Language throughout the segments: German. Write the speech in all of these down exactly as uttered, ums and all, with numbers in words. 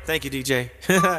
Thank you, D J.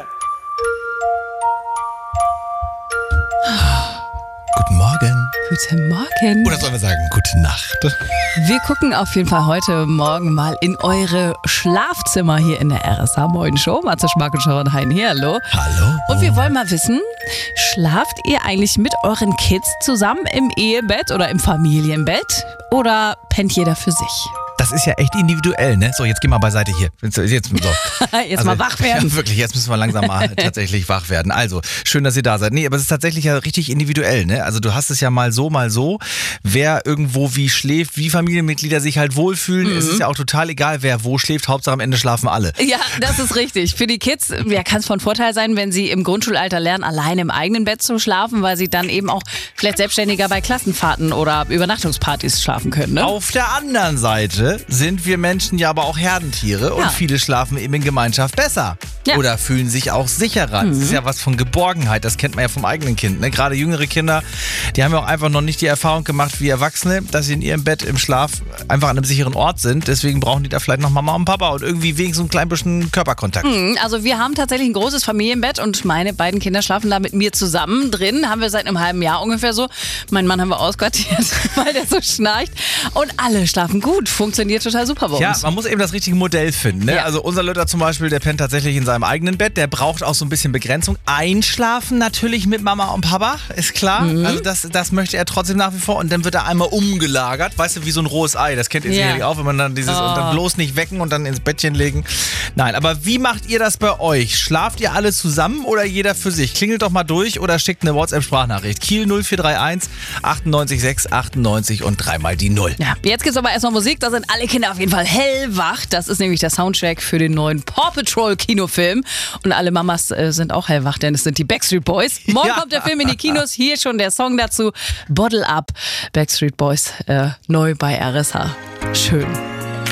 Guten Morgen. Guten Morgen. Oder sollen wir sagen, gute Nacht? Wir gucken auf jeden Fall heute Morgen mal in eure Schlafzimmer hier in der R S H Morgen Show. Matze Schmack und Sharon Hein hier, hallo. Hallo. Und wir wollen mal wissen, schlaft ihr eigentlich mit euren Kids zusammen im Ehebett oder im Familienbett? Oder pennt jeder für sich? Das ist ja echt individuell, ne? So, jetzt geh mal beiseite hier. Jetzt, so. jetzt also, mal wach werden. Ja, wirklich, jetzt müssen wir langsam mal tatsächlich wach werden. Also, schön, dass ihr da seid. Nee, aber es ist tatsächlich ja richtig individuell, ne? Also, du hast es ja mal so, mal so. Wer irgendwo wie schläft, wie Familienmitglieder sich halt wohlfühlen. Mhm. Es ist ja auch total egal, wer wo schläft. Hauptsache am Ende schlafen alle. Ja, das ist richtig. Für die Kids ja, kann es von Vorteil sein, wenn sie im Grundschulalter lernen, alleine im eigenen Bett zu schlafen, weil sie dann eben auch vielleicht selbstständiger bei Klassenfahrten oder Übernachtungspartys schlafen können, ne? Auf der anderen Seite sind wir Menschen ja aber auch Herdentiere und ja. viele schlafen eben in Gemeinschaft besser. Ja. Oder fühlen sich auch sicherer. Mhm. Das ist ja was von Geborgenheit, das kennt man ja vom eigenen Kind. Ne? Gerade jüngere Kinder, die haben ja auch einfach noch nicht die Erfahrung gemacht wie Erwachsene, dass sie in ihrem Bett im Schlaf einfach an einem sicheren Ort sind. Deswegen brauchen die da vielleicht noch Mama und Papa und irgendwie wegen so ein klein bisschen Körperkontakt. Mhm, also wir haben tatsächlich ein großes Familienbett und meine beiden Kinder schlafen da mit mir zusammen drin. Haben wir seit einem halben Jahr ungefähr so. Meinen Mann haben wir ausquartiert, weil der so schnarcht. Und alle schlafen gut. Funktioniert total super bei uns. Ja, man muss eben das richtige Modell finden. Ne? Ja. Also unser Lütter zum Beispiel, der pennt tatsächlich in seinem eigenen Bett. Der braucht auch so ein bisschen Begrenzung. Einschlafen natürlich mit Mama und Papa, ist klar. Mhm. Also das, das möchte er trotzdem nach wie vor. Und dann wird er einmal umgelagert. Weißt du, wie so ein rohes Ei. Das kennt ihr ja. sicherlich auch, wenn man dann dieses oh. und dann bloß nicht wecken und dann ins Bettchen legen. Nein, aber wie macht ihr das bei euch? Schlaft ihr alle zusammen oder jeder für sich? Klingelt doch mal durch oder schickt eine WhatsApp-Sprachnachricht. Kiel null vier drei eins achtundneunzig sechs achtundneunzig und dreimal die Null. Ja, jetzt gibt's aber erstmal Musik. Da sind alle Kinder auf jeden Fall hellwach. Das ist nämlich der Soundtrack für den neuen Paw Patrol Kinofilm. Und alle Mamas äh, sind auch hellwach, denn es sind die Backstreet Boys. Morgen ja. kommt der Film in die Kinos. Hier schon der Song dazu. Bottle Up. Backstreet Boys äh, neu bei R S H. Schön.